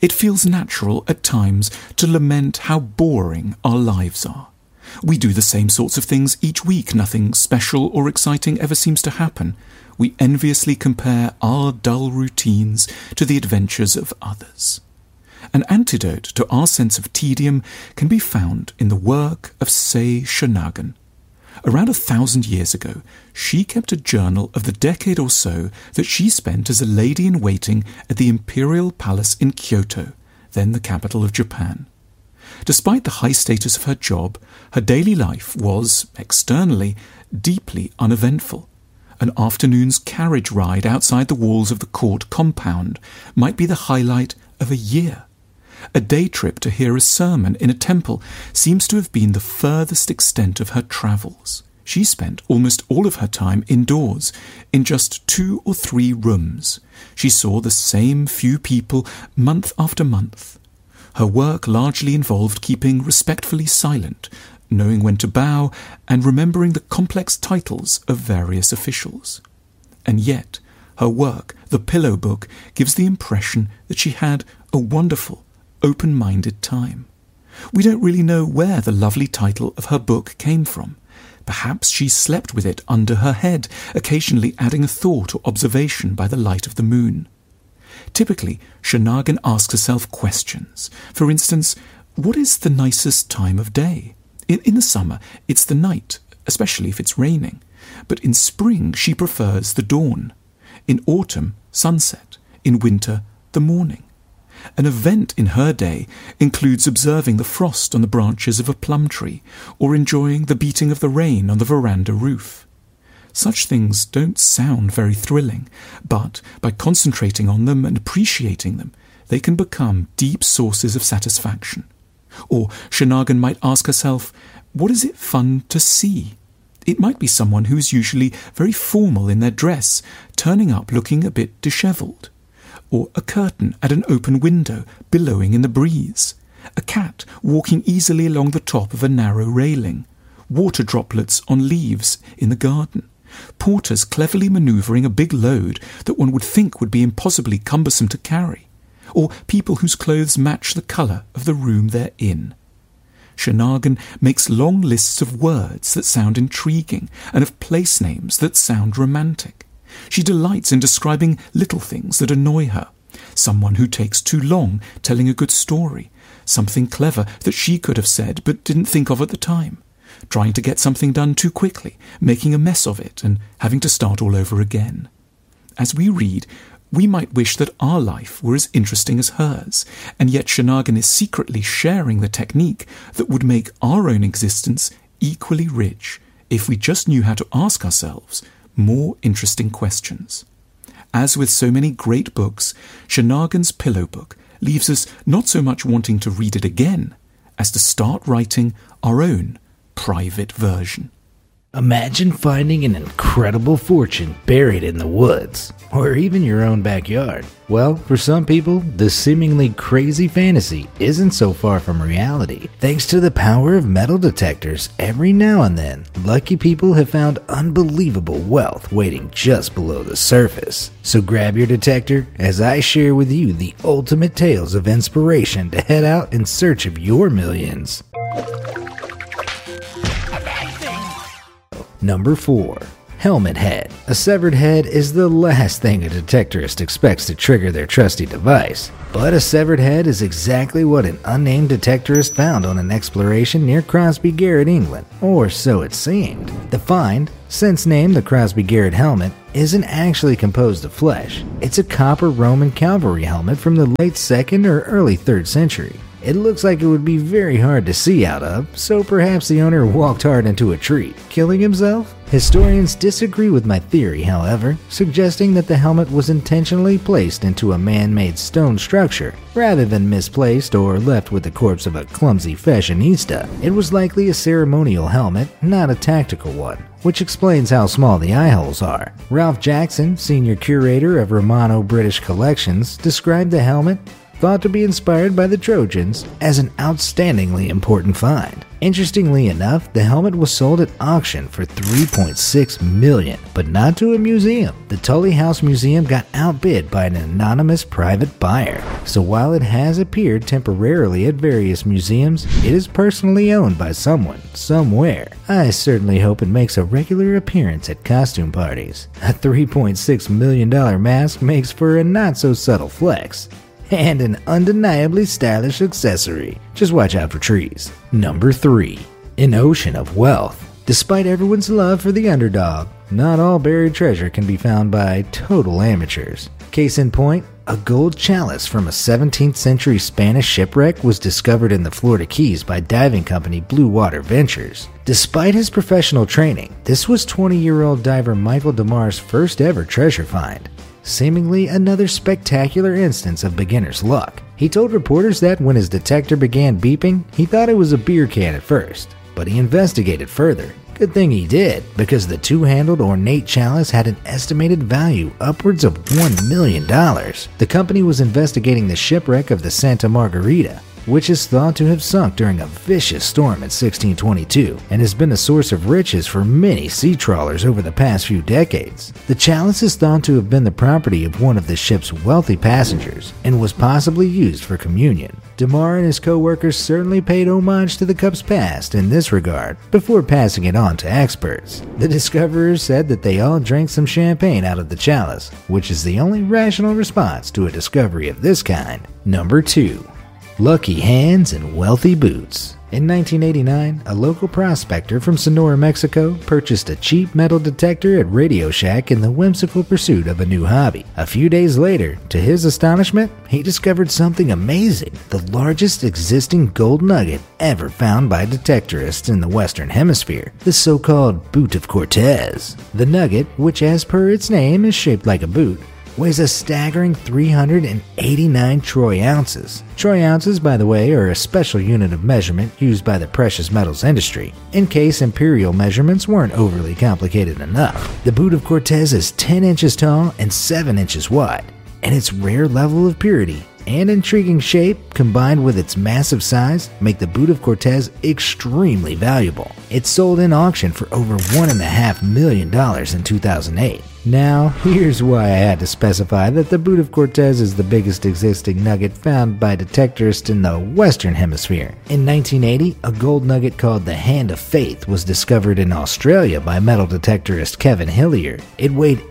It feels natural at times to lament how boring our lives are. We do the same sorts of things each week. Nothing special or exciting ever seems to happen. We enviously compare our dull routines to the adventures of others. An antidote to our sense of tedium can be found in the work of Say Shonagon. Around 1,000 years ago, she kept a journal of the decade or so that she spent as a lady-in-waiting at the Imperial Palace in Kyoto, then the capital of Japan. Despite the high status of her job, her daily life was, externally, deeply uneventful. An afternoon's carriage ride outside the walls of the court compound might be the highlight of a year. A day trip to hear a sermon in a temple seems to have been the furthest extent of her travels. She spent almost all of her time indoors, in just 2 or 3 rooms. She saw the same few people month after month. Her work largely involved keeping respectfully silent, knowing when to bow, and remembering the complex titles of various officials. And yet, her work, The Pillow Book, gives the impression that she had a wonderful, open-minded time. We don't really know where the lovely title of her book came from. Perhaps she slept with it under her head, occasionally adding a thought or observation by the light of the moon. Typically, Shonagon asks herself questions. For instance, what is the nicest time of day? In the summer, it's the night, especially if it's raining. But in spring, she prefers the dawn. In autumn, sunset. In winter, the morning. An event in her day includes observing the frost on the branches of a plum tree, or enjoying the beating of the rain on the veranda roof. Such things don't sound very thrilling, but by concentrating on them and appreciating them, they can become deep sources of satisfaction. Or Shonagon might ask herself, what is it fun to see? It might be someone who is usually very formal in their dress, turning up looking a bit dishevelled. Or a curtain at an open window billowing in the breeze. A cat walking easily along the top of a narrow railing. Water droplets on leaves in the garden. Porters cleverly manoeuvring a big load that one would think would be impossibly cumbersome to carry. Or people whose clothes match the colour of the room they're in. Shonagon makes long lists of words that sound intriguing and of place names that sound romantic. She delights in describing little things that annoy her. Someone who takes too long telling a good story. Something clever that she could have said but didn't think of at the time. Trying to get something done too quickly, making a mess of it and having to start all over again. As we read, we might wish that our life were as interesting as hers, and yet Shonagon is secretly sharing the technique that would make our own existence equally rich if we just knew how to ask ourselves more interesting questions. As with so many great books, Shonagon's Pillow Book leaves us not so much wanting to read it again as to start writing our own private version. Imagine finding an incredible fortune buried in the woods, or even your own backyard. Well, for some people, this seemingly crazy fantasy isn't so far from reality. Thanks to the power of metal detectors, every now and then, lucky people have found unbelievable wealth waiting just below the surface. So grab your detector as I share with you the ultimate tales of inspiration to head out in search of your millions. Number 4. Helmet head. A severed head is the last thing a detectorist expects to trigger their trusty device. But a severed head is exactly what an unnamed detectorist found on an exploration near Crosby Garrett, England. Or so it seemed. The find, since named the Crosby Garrett helmet, isn't actually composed of flesh. It's a copper Roman cavalry helmet from the late 2nd or early 3rd century. It looks like it would be very hard to see out of, so perhaps the owner walked hard into a tree, killing himself? Historians disagree with my theory, however, suggesting that the helmet was intentionally placed into a man-made stone structure, rather than misplaced or left with the corpse of a clumsy fashionista. It was likely a ceremonial helmet, not a tactical one, which explains how small the eye holes are. Ralph Jackson, senior curator of Romano British Collections, described the helmet thought to be inspired by the Trojans, as an outstandingly important find. Interestingly enough, the helmet was sold at auction for $3.6 million, but not to a museum. The Tully House Museum got outbid by an anonymous private buyer. So while it has appeared temporarily at various museums, it is personally owned by someone, somewhere. I certainly hope it makes a regular appearance at costume parties. A $3.6 million mask makes for a not-so-subtle flex. And an undeniably stylish accessory. Just watch out for trees. Number 3. An ocean of wealth. Despite everyone's love for the underdog, not all buried treasure can be found by total amateurs. Case in point, a gold chalice from a 17th century Spanish shipwreck was discovered in the Florida Keys by diving company Blue Water Ventures. Despite his professional training, this was 20-year-old diver Michael DeMar's first ever treasure find. Seemingly another spectacular instance of beginner's luck. He told reporters that when his detector began beeping, he thought it was a beer can at first, but he investigated further. Good thing he did, because the two-handled ornate chalice had an estimated value upwards of $1 million. The company was investigating the shipwreck of the Santa Margarita, which is thought to have sunk during a vicious storm in 1622 and has been a source of riches for many sea trawlers over the past few decades. The chalice is thought to have been the property of one of the ship's wealthy passengers and was possibly used for communion. DeMar and his co-workers certainly paid homage to the cup's past in this regard before passing it on to experts. The discoverers said that they all drank some champagne out of the chalice, which is the only rational response to a discovery of this kind. Number 2. Lucky hands and wealthy boots. In 1989, a local prospector from Sonora, Mexico, purchased a cheap metal detector at Radio Shack in the whimsical pursuit of a new hobby. A few days later, to his astonishment, he discovered something amazing: the largest existing gold nugget ever found by detectorists in the Western Hemisphere, the so-called Boot of Cortez. The nugget, which as per its name is shaped like a boot, weighs a staggering 389 troy ounces. Troy ounces, by the way, are a special unit of measurement used by the precious metals industry, in case imperial measurements weren't overly complicated enough. The Boot of Cortez is 10 inches tall and 7 inches wide, and its rare level of purity and intriguing shape, combined with its massive size, make the Boot of Cortez extremely valuable. It sold in auction for over $1.5 million in 2008. Now, here's why I had to specify that the Boot of Cortez is the biggest existing nugget found by detectorists in the Western Hemisphere. In 1980, a gold nugget called the Hand of Faith was discovered in Australia by metal detectorist Kevin Hillier. It weighed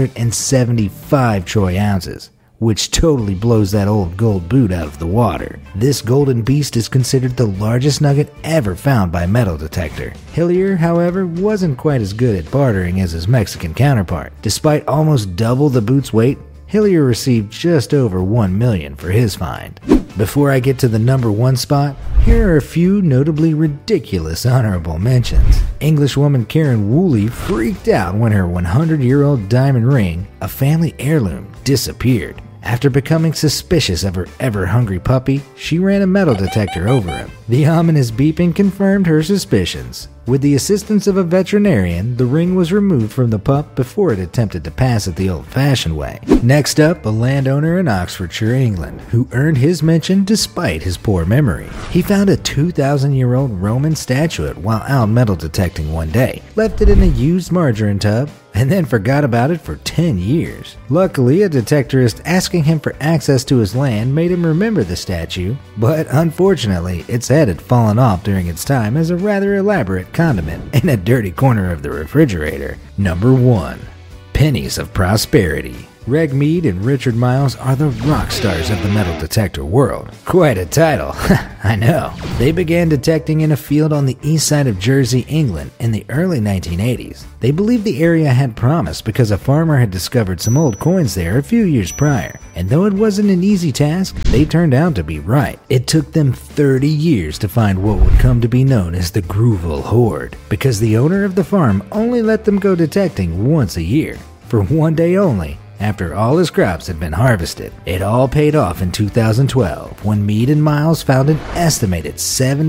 875 troy ounces, which totally blows that old gold boot out of the water. This golden beast is considered the largest nugget ever found by metal detector. Hillier, however, wasn't quite as good at bartering as his Mexican counterpart. Despite almost double the boot's weight, Hillier received just over $1 million for his find. Before I get to the number 1 spot, here are a few notably ridiculous honorable mentions. Englishwoman Karen Woolley freaked out when her 100-year-old diamond ring, a family heirloom, disappeared. After becoming suspicious of her ever-hungry puppy, she ran a metal detector over him. The ominous beeping confirmed her suspicions. With the assistance of a veterinarian, the ring was removed from the pup before it attempted to pass it the old-fashioned way. Next up, a landowner in Oxfordshire, England, who earned his mention despite his poor memory. He found a 2,000-year-old Roman statuette while out metal detecting one day, left it in a used margarine tub, and then forgot about it for 10 years. Luckily, a detectorist asking him for access to his land made him remember the statue, but unfortunately, its head had fallen off during its time as a rather elaborate condiment in a dirty corner of the refrigerator. Number 1. Pennies of Prosperity. Reg Mead and Richard Miles are the rock stars of the metal detector world. Quite a title, I know. They began detecting in a field on the east side of Jersey, England in the early 1980s. They believed the area had promise because a farmer had discovered some old coins there a few years prior. And though it wasn't an easy task, they turned out to be right. It took them 30 years to find what would come to be known as the Grooval Hoard, because the owner of the farm only let them go detecting once a year, for one day only, after all his crops had been harvested. It all paid off in 2012 when Mead and Miles found an estimated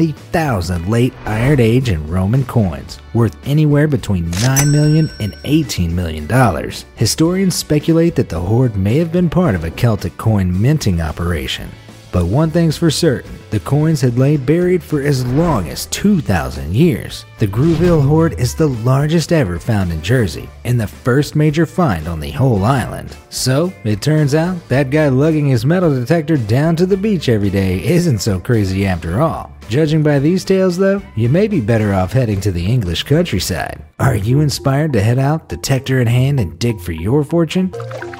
70,000 late Iron Age and Roman coins, worth anywhere between $9 million and $18 million. Historians speculate that the hoard may have been part of a Celtic coin minting operation. But one thing's for certain, the coins had laid buried for as long as 2,000 years. The Grooville hoard is the largest ever found in Jersey, and the first major find on the whole island. So, it turns out, that guy lugging his metal detector down to the beach every day isn't so crazy after all. Judging by these tales though, you may be better off heading to the English countryside. Are you inspired to head out, detector in hand, and dig for your fortune?